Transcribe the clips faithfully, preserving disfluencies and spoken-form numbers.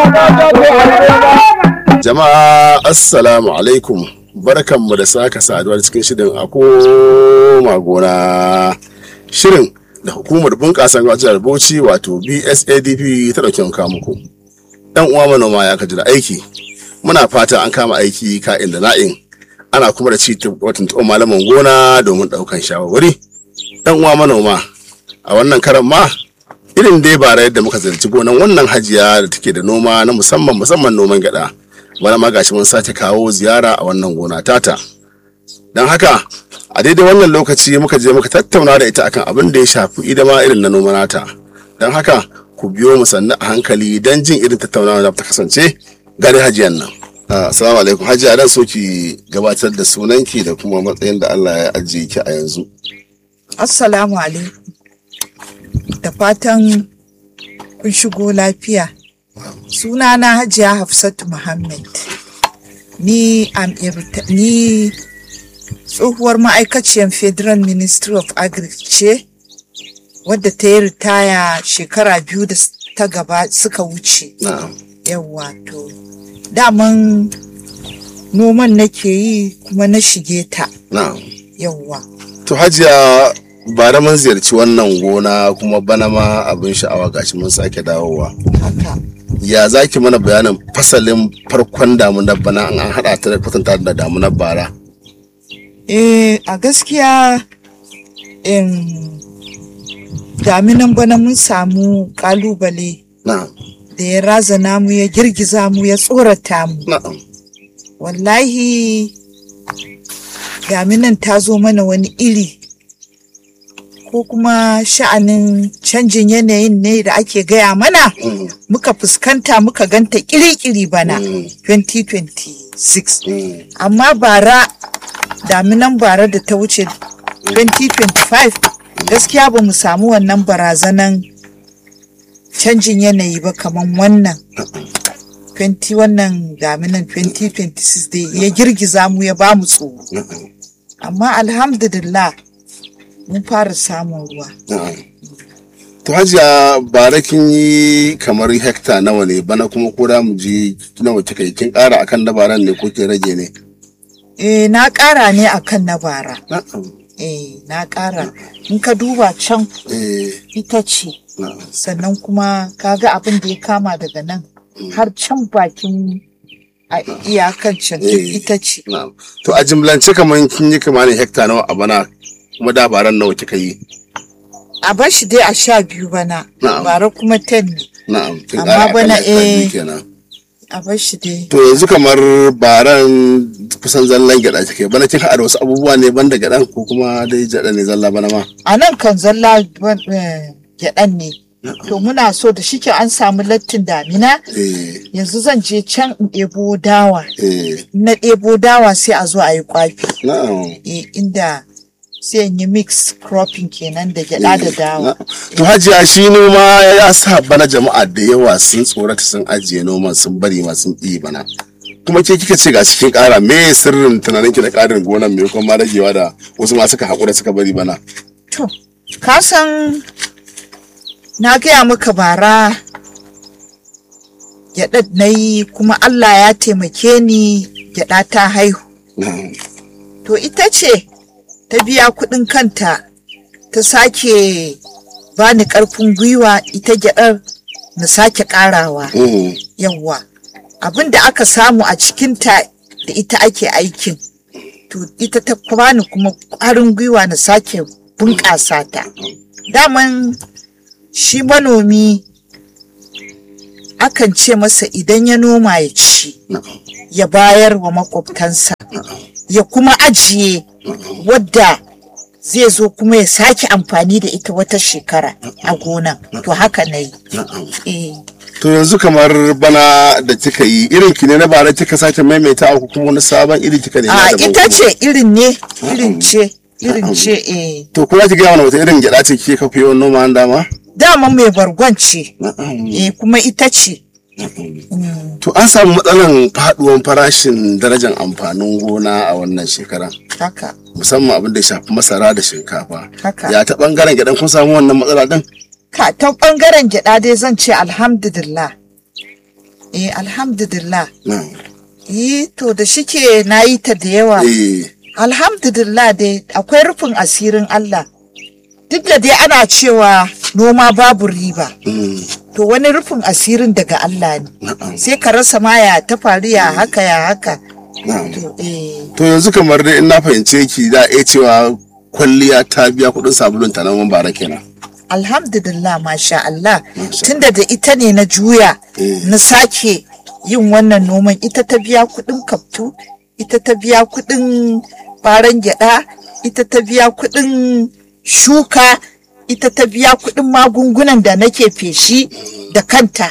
Jama'a assalamu alaikum, barkanmu da saka saduwa cikin shirin a koma gona, shirin da hukumar bunƙasa jihar Bauchi wato B S A D P ta ɗauki muka muku. Ɗan uwa manoma ya kaji da aiki, muna fata an kama aiki ka'in da na'in, ana kuma da ci watan taɓa malaman gona domin ɗaukan shawarwari. Ɗan uwa manoma, a wannan karan ma irin dai bara yadda muka ziyarci gonan wannan hajiya da take da noma na musamman musamman noman gyaɗa. Wani ma gashi mun sake kawo ziyara a wannan gona tata. Don haka a daidai wannan lokaci muka je muka tattauna da ita akan abin da ya shafi idama irin na noma nata. Don haka ku biyo mu sannu a hankali don jin irin tattaunawa da ta kasance gare hajiyan nan. Assalamu alaikum hajiya, dan so ki gabatar da sunanki da kuma matsayin da Allah ya ajiye ki a yanzu. Assalamu alaikum. Da fatan kun shigo lafiya. Sunana Hajiya Hafsatu Muhammad. Ni am ni tsohuwar ma'aikaciyar Federal Ministry of Agri ce wadda ta yi ritaya shekara biyu da ta gaba suka wuce. Yawwa to daman noman nake yi kuma na shige ta. Yawwa. To hajiya ba da mun ziyarci wannan gona kuma bana ma abin sha'awa gashi mun sake dawowa. Haka. Ya zaki mana bayanin fasalin farkon damunar bana an haɗa ta da kwatanta da damunar bara? Eh a gaskiya em daminan bana mun samu kalubale da ya razana mu ya girgiza mu ya tsorata mu. Wallahi daminan ta zo mana wani iri, ko kuma sha'anin canjin yanayin ne da ake gaya mana muka fuskanta muka ganta kiri-kiri bana twenty twenty-six. Amma bara daminan bara da ta wuce twenty twenty-five gaskiya ba mu samu wannan barazanan canjin yanayi ba kaman wannan twenty wannan daminan twenty twenty-six da ya girgiza mu ya ba mu tsoro. Amma alhamdulillah mun fara samun ruwa. To hajiya bara kin yi kamar hekta nawa ne bana kuma ko da mu je nawa kika yi, kin ƙara akan na baran ne ko kin rage ne? Eh na ƙara ne akan na bara. Eh na ƙara. In ka duba can ita ce. Sannan kuma kaga abin da ya kama daga nan har can bakin a iyakan can ita ce. To a jimlance kamar kin yi kamar hekta nawa a bana kuma da baran nawa kika yi? A bar shi dai a sha biyu bana. Bara kuma ten ne. Na'am. Amma bana eh a bar shi dai. To yanzu kamar baran kusan zallan gyaɗa take, bana kin haɗa wasu abubuwa ne banda gyaɗan ko kuma dai gyaɗa ne zalla bana ma? A nan kan zalla gyaɗan ne. To muna so da shike an samu lattin damina, yanzu zan je can in ɗebo dawa. Na ɗebo dawa sai a zo a yi kwafi. Inda sai in yi mix cropping kenan da gyada da dawa. To hajiya shi noma ya sa bana jama'a da yawa sun tsorata sun ajiye noman sun bari ma sun ɗi bana. Kuma ke kika ce ga cikin ƙara me sirrin tunanin ki da ƙarin gonan me kuma ragewa da wasu ma suka haƙura suka bari bana? To ka san na gaya maka bara gyaɗa na yi kuma Allah ya taimake ni gyaɗa ta haihu. To ita ce ta biya kuɗin kanta ta sake bani ƙarfin gwiwa ita gyaɗar na sake ƙarawa. Yawwa abin da aka samu a cikinta da ita ake aikin, to ita ta bani kuma ƙwarin gwiwa na sake bunƙasa ta. Daman shi manomi akan ce masa idan ya noma ya ci, ya bayar wa makwabtansa, ya kuma ajiye wadda zai zo kuma ya sake amfani da ita wata shekara a gonan. To haka na yi. To yanzu kamar bana da kika yi irin ki ne na bara kika sake maimaita ko kuma wani sabon iri kika ne? A ita ce irin ne, irin ce, irin ce eh. To kuma ki ga mana wata irin gyada ce kike kafa yawan noma an dama? Dama mai bargon ce. Eh kuma ita ce. To an samu matsalan faduwan farashin darajar amfanin gona a wannan shekara. Haka. Musamman abin da ya shafi masara da shinkafa. Haka. Ya ta bangaren gyaɗan kun samu wannan matsala din? Ka ta bangaren gyaɗa dai zan ce alhamdulillah. Eh alhamdulillah. Na'am. Yi to da shike na yi ta da yawa. Eh. Alhamdulillah dai akwai rufin asirin Allah. Duk da dai ana cewa noma babu riba. Mm. To wani rufin asirin daga Allah ne. Na'am. Sai ka rasa ma ya ta faru ya haka ya haka. Na'am. To eh To yanzu kamar dai in na fahimce ki da iya cewa kwalliya ta biya kuɗin sabulun ta nan bara kenan. alhamdulillah masha Allah. Masha Tunda da ita ne na juya Eh. na sake yin wannan noman ita ta biya kuɗin kaftu, ita ta biya kuɗin ɓaran gyaɗa, ita ta biya kuɗin shuka, ita ta biya kuɗin magungunan da nake feshi da kanta.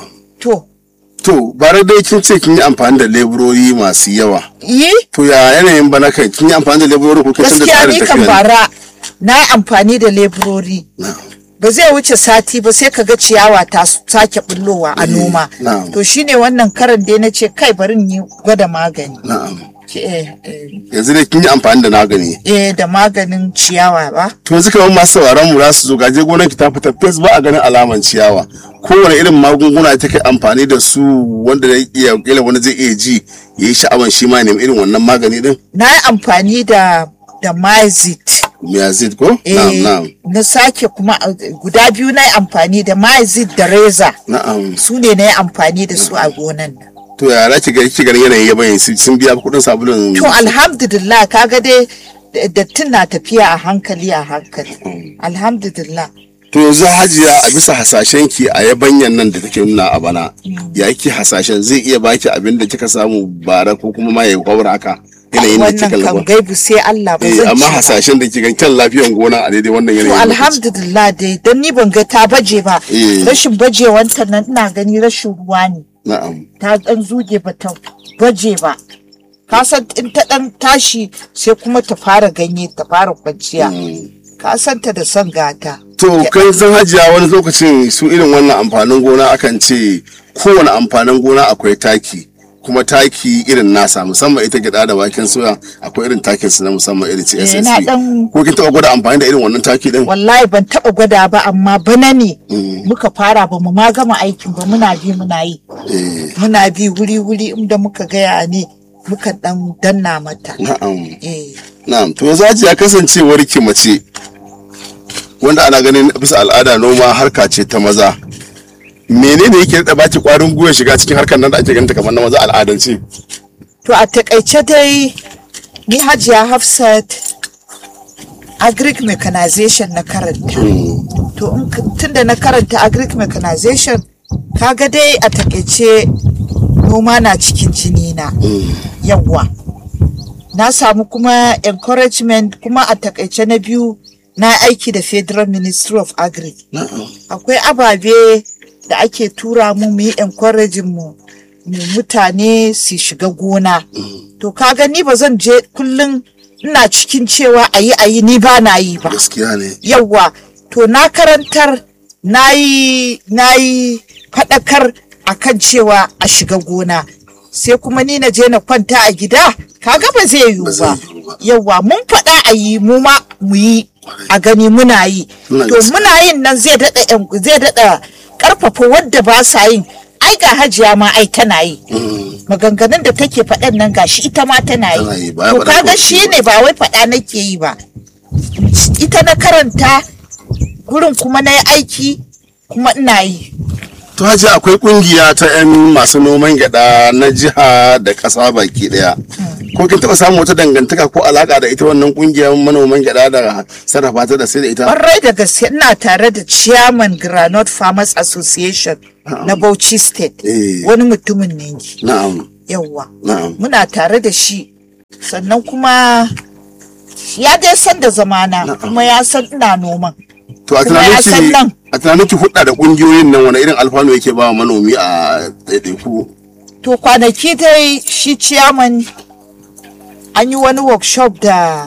To, To bara dai kin ce kin yi amfani da leburori masu yawa. yi To ya yanayin bana kai kin yi amfani da leburori ko kin canza gaskiya tsarin ni kan tafiya? bara na yi amfani da leburori. Na'am. Ba zai wuce sati ba sai kaga ciyawa ta sake bullowa a noma. na'am. To shine wannan karan dai na ce kai bari in yi gwada magani. Na'am. Eh, eh, Yanzu dai kin yi amfani da magani. eh, da maganin ciyawa ba. To yanzu kamar masu sauraron mu za su zo gaje gonar ki ta fita fes ba a ganin alaman ciyawa. Kowane irin magunguna ta kai amfani da su wanda zai iya kila wani zai iya ji ya yi sha'awan shi ma ya nemi irin wannan magani din. Na yi amfani da da Myzit. Miyazid ko? Na'am Eh, na'am. na sake kuma eh, guda biyu na yi amfani da Myzit da Reza. Na'am. Su ne na yi amfani da su a gonan nan. To ya za ki ga ki ganin yanayin ya bayyana sun biya kuɗin sabulun. To alhamdulillah kaga dai da- dattin na tafiya a hankali a hankali. Alhamdulillah. To yanzu hajiya a bisa hasashen ki a yabanyan nan da take nuna a bana ya yake hasashen zai iya baki abin da kika samu bara ko kuma ma ya kwabra haka yanayin da kika Wannan kan laba. gaibu sai Allah ba Eh, zan amma ci ba. hasashen da kika kyan lafiyan gona a daidai wannan To yanayin. lokaci. alhamdulillah dai don ni ban ga ta baje ba. Eh. Rashin bajewanta nan ina gani rashin ruwa ne. Na'am. Ta dan zuge ba ta baje ba. Ka san in ta dan tashi sai kuma ta fara ganye ta fara kwanciya. Ka san ta da son gata. To kai san hajiya wani lokacin su irin wannan amfanin gona akan ce kowane amfanin gona akwai taki kuma taki irin nasa musamman ita gida da waken soya akwai irin takin su na musamman irin ce Eh, S S na C. dan- Ko kin taɓa gwada amfani da irin wannan taki din? Wallahi ban taba gwada ba amma bana ne muka fara ba mu ma gama aikin ba muna bi muna yi. Eh, Muna bi wuri-wuri inda muka gaya ne muka dan danna mata. na'am. Eh. Na'am, to yanzu hajiya kasancewar ki mace wanda ana ganin bisa al'ada noma harka ce ta maza. Menene yake da baki kwarin gwiwa shiga cikin harkar nan da ake ganin ta kamar na maza al'adance? To a takaice dai ni Hajiya Hafsat agric mechanization na karanta. To in ka- tunda na karanta agric mechanization kaga dai a takaice noma na cikin jini na. Yawwa. Na samu kuma encouragement kuma a takaice na biyu na aiki da Federal Ministry of Agric. Na'am. Akwai ababe da ake tura mu mu yi encouraging mu mu mutane su shiga gona. To ka gani ba zan je kullum ina cikin cewa ayi ayi ni ba na yi ba. Gaskiya ne. Yawwa to na karantar na yi na yi faɗakar akan cewa a shiga gona. Sai kuma ni na je na kwanta a gida kaga ba zai yiwu Ba zai ba. yiwu ba. Yawwa mun faɗa a yi mu ma mu yi a gani muna yi. Muna To gaskiya. muna yin nan zai daɗa yan- zai daɗa ƙarfafa wadda ba sa yin ai ga hajiya ma ai tana yi maganganun da take faɗan nan gashi ita ma tana Tana yi, yi ba ya to faɗa kaga ko shi shi ne ba wai faɗa nake yi ba ita na karanta gurin kuma na yi aiki kuma ina yi To haji akwai kungiya ta 'yan masu noman gyada na jiha da ƙasa baki ɗaya. Ko kin taɓa samun wata dangantaka ko alaƙa da ita wannan kungiyar manoman gyada da sarrafa ta da sai da ita? ƙwarai da gaske ina tare da chairman Granite Farmers Association na Bauchi State Eh. wani mutumin ne Na'am, yawwa na'am. muna tare da shi sannan kuma ya dai san da zamana kuma ya san ina noman To a Kuma ya san nan. tunanin a tunanin ki hudda da kungiyoyin nan wani irin alfanu yake ba wa manomi a ɗaiɗaiku? to kwanaki dai shi ciyaman an yi wani workshop da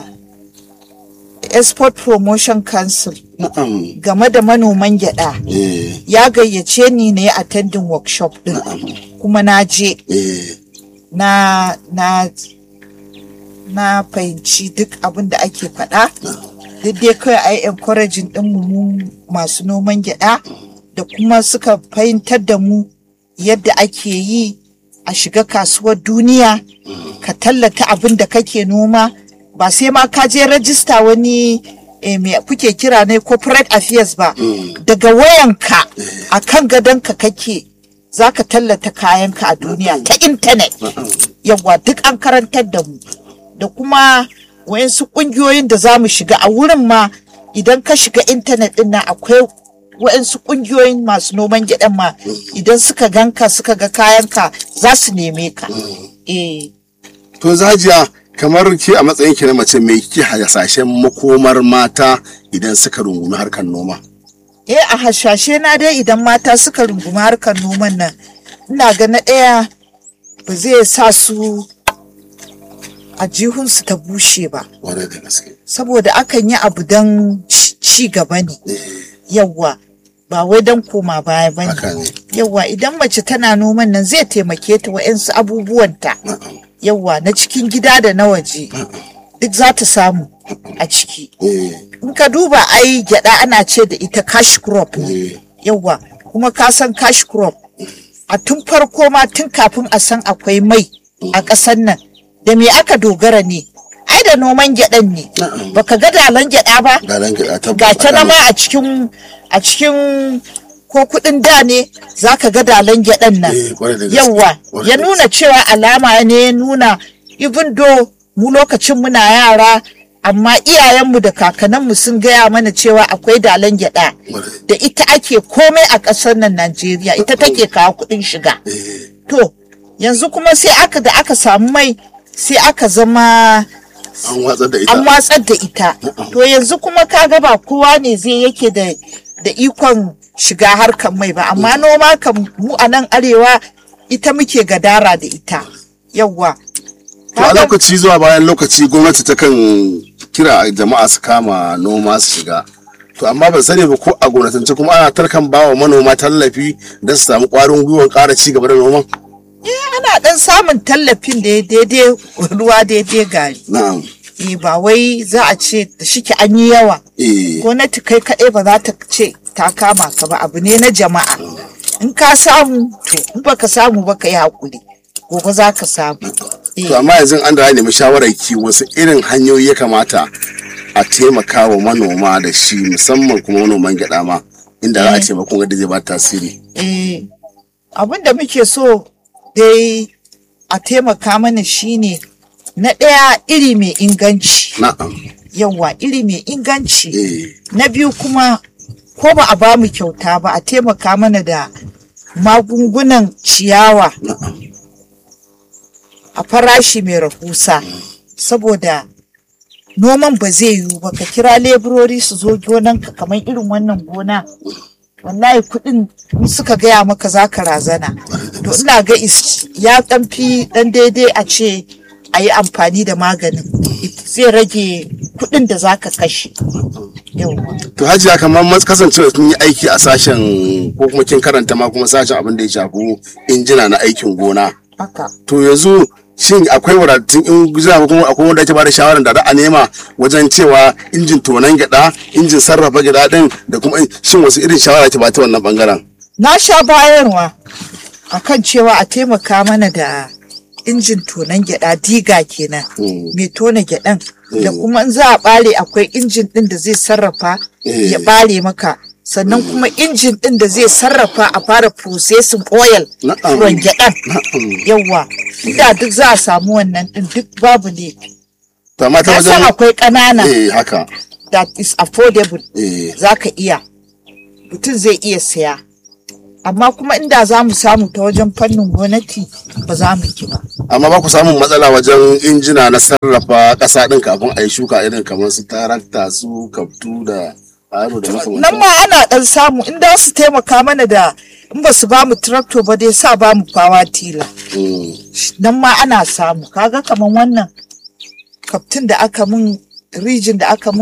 export promotion council Na'am. game da manoman gyada Eh, ya gayyace ni na yi attending workshop din kuma na je eh, na na na fahimci duk abin da ake faɗa duk dai kawai a yi encouraging ɗin mu masu noman gyaɗa da kuma suka fahimtar da mu yadda ake yi a shiga kasuwar duniya ka tallata abin da kake noma ba sai ma ka je rajista wani eh, me kuke kira ne corporate affairs ba daga wayanka a kan gadonka kake za ka tallata kayanka a duniya ta intanet yawa duk an karantar da mu da kuma wayansu ƙungiyoyin da za mu shiga a wurin ma idan ka shiga intanet ɗin nan akwai waɗansu ƙungiyoyin masu noman gyaɗan ma idan suka ganka suka ga kayanka za su neme ka. Eh. To Hajiya kamar ki a matsayin ki na mace mai kike hasashen makomar mata idan suka rungumi harkar noma? Eh a hasashe na dai idan mata suka rungumi harkar noman nan ina ga na ɗaya ba zai sa su a jihunsu ta bushe ba. Saboda akan yi abu don ci gaba ne. Yawwa. Ba wai don koma baya ba ne. Yawwa idan mace tana noman nan zai taimake ta wa'yansu abubuwanta. Yawwa na cikin gida da na waje. Duk za ta samu a ciki. In ka duba ai gyada ana ce da ita cash crop ne. Yawwa kuma ka san cash crop. A tun farko ma tun kafin a san akwai mai a ƙasar nan. Da me aka dogara ne? Ai da noman gyaɗan ne. Baka ga dalan gyaɗa ba? Dalan gyaɗa ta ga ta nama a cikin a cikin ko kuɗin da ne zaka ga dalan gyaɗan nan. Yawwa ya nuna cewa alama ne ya nuna even though mu lokacin muna yara amma iyayenmu da kakanninmu sun gaya mana cewa akwai dalan gyaɗa da ita ake komai a ƙasar nan Najeriya ita take kawo kuɗin shiga. To yanzu kuma sai aka da aka samu mai sai aka zama an watsar da ita an watsar da ita to yanzu kuma kaga ba kowa ne zai yake da da ikon shiga harkar mai ba amma noma kan mu a nan arewa ita muke gadara da ita yawwa to a lokaci zuwa bayan lokaci gwamnati ta kan kira jama'a su kama noma su shiga to amma ban sani ba ko a gwamnatance kuma ana tarkan bawa manoma tallafi don su samu ƙwarin gwiwar ƙara ci gaba da noman. Ana ɗan samun tallafin da daidai ruwa daidai gari. Na'am. Eh ba wai za a ce da shike an yi yawa. Eh. Gwamnati kai kaɗai ba za ta ce ta kama ka ba abu ne na jama'a. In ka samu to in baka samu ba ka yi hakuri. Gobe za ka samu. To amma yanzu an da nemi shawarar ki wasu irin hanyoyi ya kamata a taimaka wa manoma da shi musamman kuma manoman gyaɗa ma inda za a ce makon da zai ba tasiri. Eh. Abin da muke so dai a taimaka mana shine na ɗaya iri mai inganci. Na'am. Yawwa iri mai inganci. Eh. Na biyu kuma ko ba a ba mu kyauta ba a taimaka mana da magungunan ciyawa a farashi mai rahusa saboda noman ba zai yiwu ba ka kira leburori su zo gonanka kamar irin wannan gona wallahi kuɗin suka gaya maka za ka razana to ina ga ya ɗan fi ɗan daidai a ce a yi amfani da maganin zai rage kuɗin da za ka kashe. To Hajiya kamar kasancewa sun yi aiki a sashen ko kuma kin karanta ma kuma sashen abin da ya shafi injina na aikin gona. Haka. To yanzu shin akwai wadatun injina ko kuma akwai wanda ake bada shawarar da za a nema wajen cewa injin tonon gyada, injin sarrafa gyada din da kuma shin wasu irin shawara ke bata wannan bangaren? Na sha bayarwa akan cewa a taimaka mana da injin tonon gyada diga kenan mai tona gyadan da kuma in za a bare akwai injin din da zai sarrafa ya bare maka sannan kuma injin din da zai sarrafa a fara processing oil ruwan gyadan yawa da duk za a samu wannan din duk babu laifi ka san akwai ƙanana haka that is affordable za ka iya mutum zai iya saya amma kuma inda za mu samu ta wajen fannin gwamnati ba za mu ki ba. Amma ba ku samun matsala wajen injina na sarrafa ƙasa ɗin kafin a yi shuka irin kamar su tarakta su kaftu da aro da makamantan. Nan ma ana ɗan samu inda su taimaka mana da in ba su ba mu tractor ba dai sa ba mu fawa tila. Nan ma ana samu kaga kamar wannan kaftun da aka mun rijin da aka mun